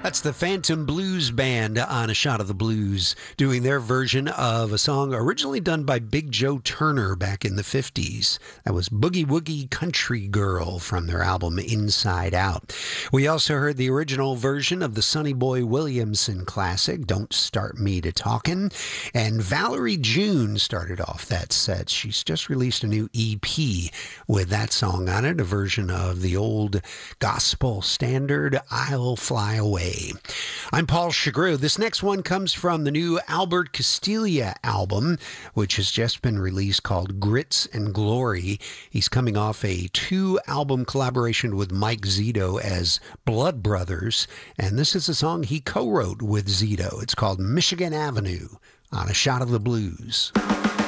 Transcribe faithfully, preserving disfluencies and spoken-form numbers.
That's the Phantom Blues Band on A Shot of the Blues, doing their version of a song originally done by Big Joe Turner back in the fifties. That was Boogie Woogie Country Girl from their album Inside Out. We also heard the original version of the Sonny Boy Williamson classic, Don't Start Me to Talkin'. And Valerie June started off that set. She's just released a new E P with that song on it, a version of the old gospel standard, I'll Fly Away. I'm Paul Chagreau. This next one comes from the new Albert Castiglia album, which has just been released, called Grits and Glory. He's coming off a two-album collaboration with Mike Zito as Blood Brothers, and this is a song he co-wrote with Zito. It's called Michigan Avenue on A Shot of the Blues.